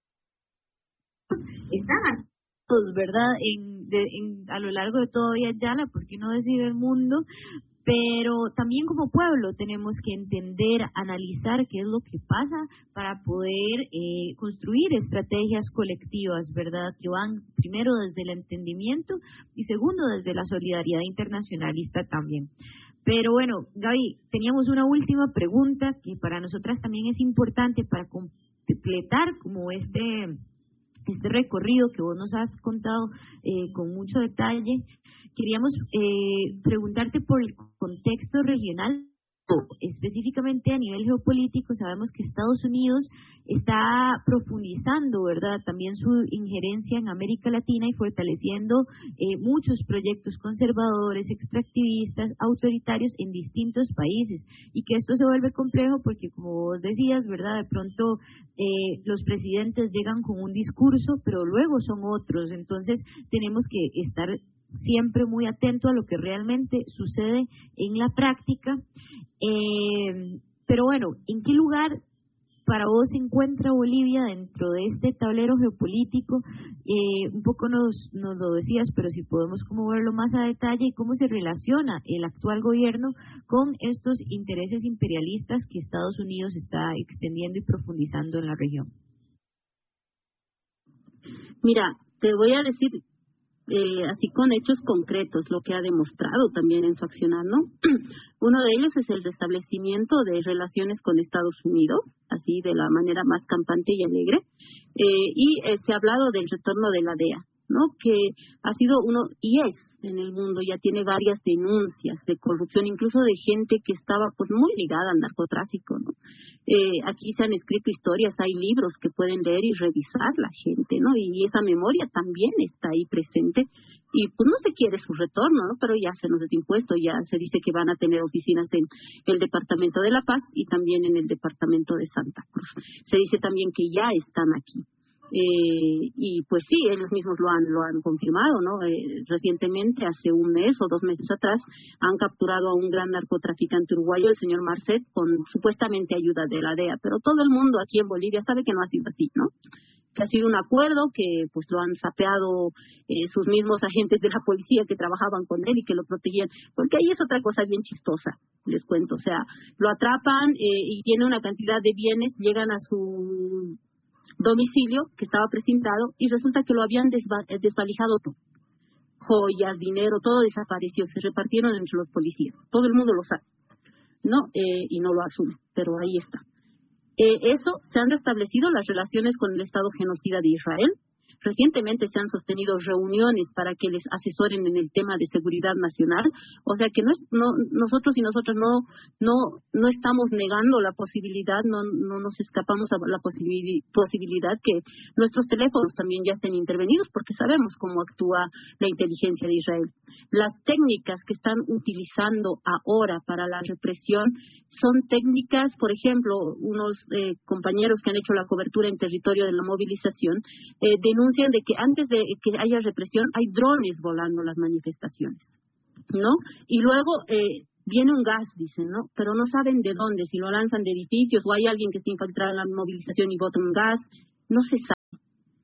están ¿verdad?, en, de, en, a lo largo de todo Yala, por qué no decir el mundo, pero también como pueblo tenemos que entender, analizar qué es lo que pasa para poder eh, construir estrategias colectivas, ¿verdad?, que van primero desde el entendimiento y segundo desde la solidaridad internacionalista también. Pero bueno, Gaby, teníamos una última pregunta que para nosotras también es importante para completar como este... este recorrido que vos nos has contado eh, con mucho detalle. Queríamos eh, preguntarte por el contexto regional, específicamente a nivel geopolítico. Sabemos que Estados Unidos está profundizando, ¿verdad?, también su injerencia en América Latina y fortaleciendo eh, muchos proyectos conservadores, extractivistas, autoritarios en distintos países, y que esto se vuelve complejo porque, como vos decías, ¿verdad?, de pronto eh, los presidentes llegan con un discurso, pero luego son otros, entonces tenemos que estar siempre muy atento a lo que realmente sucede en la práctica. Eh, pero bueno, ¿en qué lugar para vos se encuentra Bolivia dentro de este tablero geopolítico? Eh, un poco nos, nos lo decías, pero si podemos como verlo más a detalle, y cómo se relaciona el actual gobierno con estos intereses imperialistas que Estados Unidos está extendiendo y profundizando en la región.
Mira, te voy a decir Eh, así con hechos concretos, lo que ha demostrado también en su accionar, ¿no? Uno de ellos es el restablecimiento de relaciones con Estados Unidos, así de la manera más campante y alegre, eh, y eh, se ha hablado del retorno de la D E A, ¿no?, que ha sido uno, y es en el mundo, ya tiene varias denuncias de corrupción, incluso de gente que estaba pues muy ligada al narcotráfico, ¿no? Eh, aquí se han escrito historias, hay libros que pueden leer y revisar la gente, ¿no? Y esa memoria también está ahí presente, y pues no se quiere su retorno, ¿no?, pero ya se nos ha impuesto, ya se dice que van a tener oficinas en el Departamento de La Paz y también en el Departamento de Santa Cruz. Se dice también que ya están aquí. Eh, y pues sí, ellos mismos lo han lo han confirmado, ¿no? Eh, recientemente, hace un mes o dos meses atrás, han capturado a un gran narcotraficante uruguayo, el señor Marcet, con supuestamente ayuda de la D E A, pero todo el mundo aquí en Bolivia sabe que no ha sido así, ¿no? Que ha sido un acuerdo, que pues lo han sapeado eh, sus mismos agentes de la policía que trabajaban con él y que lo protegían, porque ahí es otra cosa bien chistosa, les cuento, o sea, lo atrapan eh, y tiene una cantidad de bienes, llegan a su domicilio que estaba precintado y resulta que lo habían desva- desvalijado todo, joyas, dinero, todo desapareció, se repartieron entre los policías, todo el mundo lo sabe, ¿no? Eh, y no lo asume, pero ahí está. Eh, eso, se han restablecido las relaciones con el Estado genocida de Israel. Recientemente se han sostenido reuniones para que les asesoren en el tema de seguridad nacional, o sea que no es, no, nosotros y nosotras no no no estamos negando la posibilidad, no no nos escapamos a la posibil, posibilidad que nuestros teléfonos también ya estén intervenidos, porque sabemos cómo actúa la inteligencia de Israel. Las técnicas que están utilizando ahora para la represión son técnicas, por ejemplo, unos eh, compañeros que han hecho la cobertura en territorio de la movilización eh, denuncian de que antes de que haya represión hay drones volando las manifestaciones, ¿no? Y luego eh, viene un gas, dicen, ¿no? Pero no saben de dónde, si lo lanzan de edificios o hay alguien que está infiltrado en la movilización y bota un gas, no se sabe.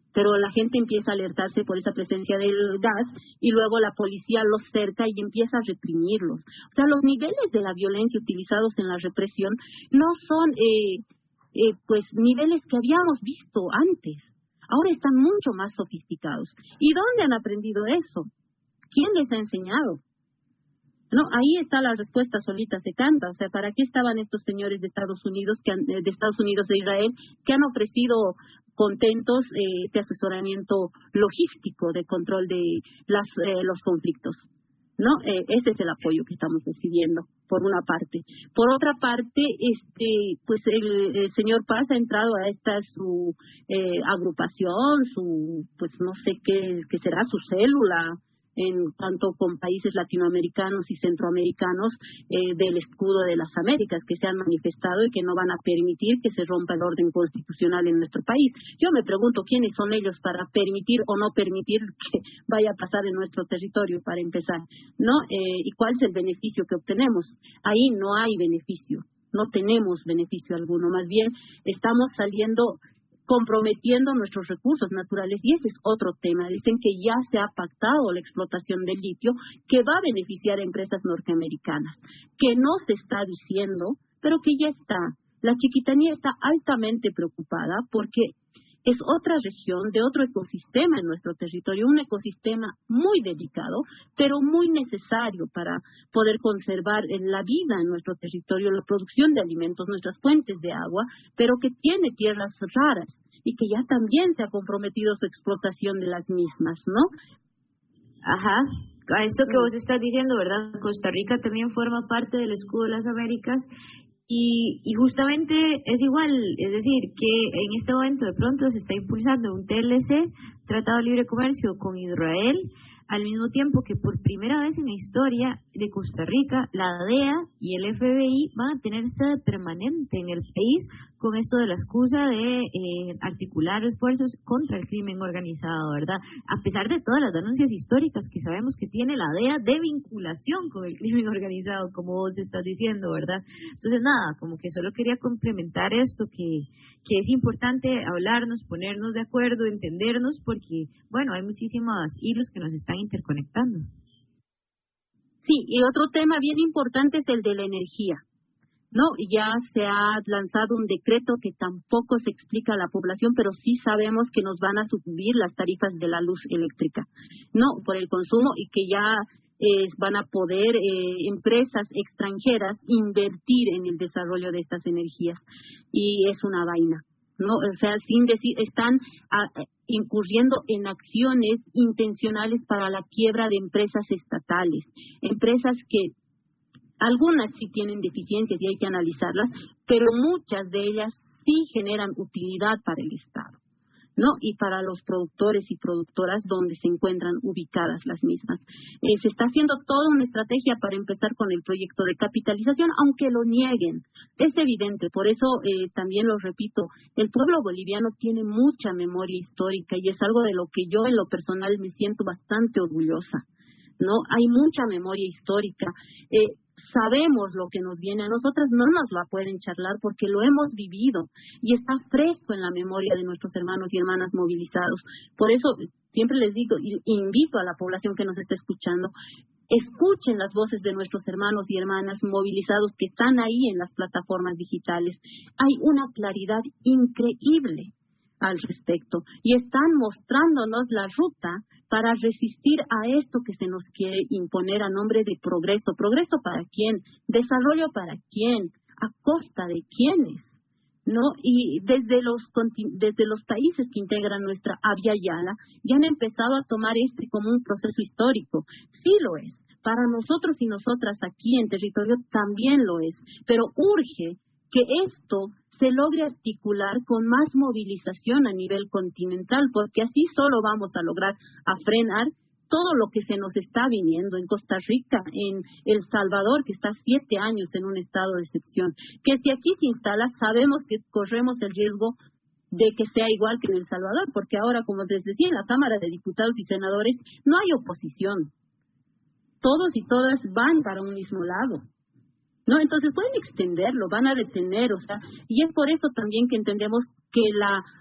pero la gente empieza a alertarse por esa presencia del gas y luego la policía los cerca y empieza a reprimirlos. O sea, los niveles de la violencia utilizados en la represión no son eh, eh, pues niveles que habíamos visto antes. Ahora están mucho más sofisticados. ¿Y dónde han aprendido eso? ¿Quién les ha enseñado? No, ahí está la respuesta, solita se canta. O sea, ¿para qué estaban estos señores de Estados Unidos, que han, de Estados Unidos de Israel, que han ofrecido contentos eh, este asesoramiento logístico de control de las, eh, los conflictos? ¿No? Eh, ese es el apoyo que estamos recibiendo, por una parte. Por otra parte, este, pues el, el señor Paz ha entrado a esta su eh, agrupación, su, pues no sé qué, qué será, su célula, en tanto con países latinoamericanos y centroamericanos eh, del escudo de las Américas, que se han manifestado y que no van a permitir que se rompa el orden constitucional en nuestro país. Yo me pregunto quiénes son ellos para permitir o no permitir que vaya a pasar en nuestro territorio, para empezar, ¿no? Eh, ¿Y cuál es el beneficio que obtenemos? Ahí no hay beneficio, no tenemos beneficio alguno, más bien estamos saliendo comprometiendo nuestros recursos naturales, y ese es otro tema. Dicen que ya se ha pactado la explotación del litio, que va a beneficiar a empresas norteamericanas, que no se está diciendo, pero que ya está. La Chiquitanía está altamente preocupada porque es otra región de otro ecosistema en nuestro territorio, un ecosistema muy delicado, pero muy necesario para poder conservar la vida en nuestro territorio, la producción de alimentos, nuestras fuentes de agua, pero que tiene tierras raras y que ya también se ha comprometido su explotación de las mismas, ¿no?
Ajá, a eso que vos estás diciendo, ¿verdad? Costa Rica también forma parte del escudo de las Américas. Y, y justamente es igual, es decir, que en este momento de pronto se está impulsando un T L C, Tratado de Libre Comercio con Israel, al mismo tiempo que por primera vez en la historia de Costa Rica, la D E A y el F B I van a tener sede permanente en el país con esto de la excusa de eh, articular esfuerzos contra el crimen organizado, ¿verdad? A pesar de todas las denuncias históricas que sabemos que tiene la D E A de vinculación con el crimen organizado, como vos estás diciendo, ¿verdad? Entonces, nada, como que solo quería complementar esto, que, que es importante hablarnos, ponernos de acuerdo, entendernos, porque, bueno, hay muchísimos hilos que nos están interconectando.
Sí, y otro tema bien importante es el de la energía. No, ya se ha lanzado un decreto que tampoco se explica a la población, pero sí sabemos que nos van a subir las tarifas de la luz eléctrica, no, por el consumo, y que ya eh, van a poder eh, empresas extranjeras invertir en el desarrollo de estas energías, y es una vaina, no, o sea, sin decir, están a, incurriendo en acciones intencionales para la quiebra de empresas estatales, empresas que algunas sí tienen deficiencias y hay que analizarlas, pero muchas de ellas sí generan utilidad para el Estado, ¿no? Y para los productores y productoras donde se encuentran ubicadas las mismas. Eh, se está haciendo toda una estrategia para empezar con el proyecto de capitalización, aunque lo nieguen. Es evidente, por eso eh, también lo repito, el pueblo boliviano tiene mucha memoria histórica y es algo de lo que yo en lo personal me siento bastante orgullosa, ¿no? Hay mucha memoria histórica. Eh, Sabemos lo que nos viene, a nosotras no nos la pueden charlar porque lo hemos vivido y está fresco en la memoria de nuestros hermanos y hermanas movilizados. Por eso siempre les digo y invito a la población que nos está escuchando, escuchen las voces de nuestros hermanos y hermanas movilizados que están ahí en las plataformas digitales. Hay una claridad increíble al respecto y están mostrándonos la ruta para resistir a esto que se nos quiere imponer a nombre de progreso. ¿Progreso para quién? ¿Desarrollo para quién? ¿A costa de quiénes? ¿No? Y desde los desde los países que integran nuestra Avia Yala ya han empezado a tomar este como un proceso histórico. Sí lo es. Para nosotros y nosotras aquí en territorio también lo es. Pero urge que esto se logre articular con más movilización a nivel continental, porque así solo vamos a lograr a frenar todo lo que se nos está viniendo en Costa Rica, en El Salvador, que está siete años en un estado de excepción, que si aquí se instala, sabemos que corremos el riesgo de que sea igual que en El Salvador, porque ahora, como les decía, en la Cámara de Diputados y Senadores no hay oposición. Todos y todas van para un mismo lado. No, entonces pueden extenderlo, van a detener, o sea, y es por eso también que entendemos que la